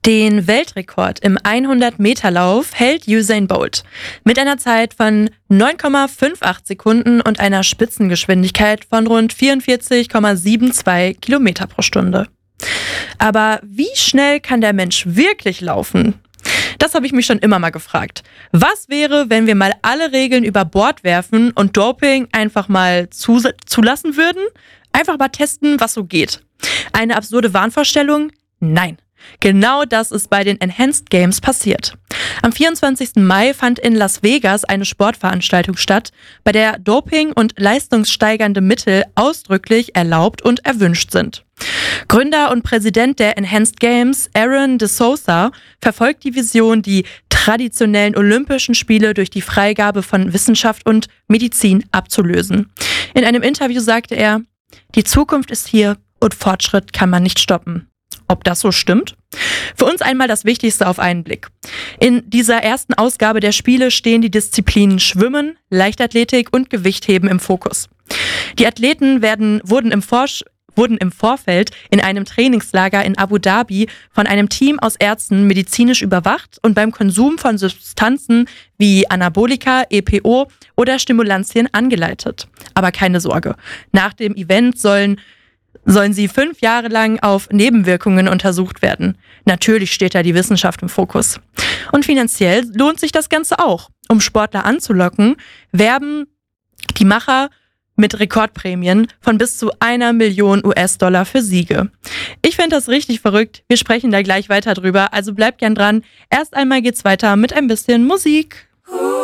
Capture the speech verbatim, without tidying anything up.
Den Weltrekord im hundert-Meter-Lauf hält Usain Bolt mit einer Zeit von neun Komma acht Sekunden und einer Spitzengeschwindigkeit von rund vierundvierzig Komma zweiundsiebzig Kilometer pro Stunde. Aber wie schnell kann der Mensch wirklich laufen? Das habe ich mich schon immer mal gefragt. Was wäre, wenn wir mal alle Regeln über Bord werfen und Doping einfach mal zu- zulassen würden? Einfach mal testen, was so geht. Eine absurde Wahnvorstellung? Nein. Genau das ist bei den Enhanced Games passiert. Am vierundzwanzigsten Mai fand in Las Vegas eine Sportveranstaltung statt, bei der Doping und leistungssteigernde Mittel ausdrücklich erlaubt und erwünscht sind. Gründer und Präsident der Enhanced Games, Aaron De Souza, verfolgt die Vision, die traditionellen Olympischen Spiele durch die Freigabe von Wissenschaft und Medizin abzulösen. In einem Interview sagte er: Die Zukunft ist hier und Fortschritt kann man nicht stoppen. Ob das so stimmt? Für uns einmal das Wichtigste auf einen Blick. In dieser ersten Ausgabe der Spiele stehen die Disziplinen Schwimmen, Leichtathletik und Gewichtheben im Fokus. Die Athleten werden, wurden, im Vorsch- wurden im Vorfeld in einem Trainingslager in Abu Dhabi von einem Team aus Ärzten medizinisch überwacht und beim Konsum von Substanzen wie Anabolika, E P O oder Stimulantien angeleitet. Aber keine Sorge, nach dem Event sollen sollen sie fünf Jahre lang auf Nebenwirkungen untersucht werden. Natürlich steht da die Wissenschaft im Fokus. Und finanziell lohnt sich das Ganze auch. Um Sportler anzulocken, werben die Macher mit Rekordprämien von bis zu einer Million U S-Dollar für Siege. Ich finde das richtig verrückt. Wir sprechen da gleich weiter drüber, also bleibt gern dran. Erst einmal geht's weiter mit ein bisschen Musik.